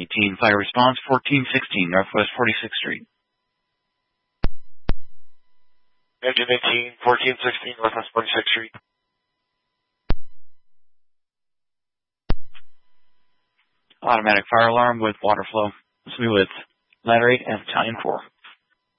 18 Fire Response, 1416 Northwest 46th Street. Engine 18, 1416 Northwest 46th Street. Automatic fire alarm with water flow. This will be with Ladder 8 and Battalion 4.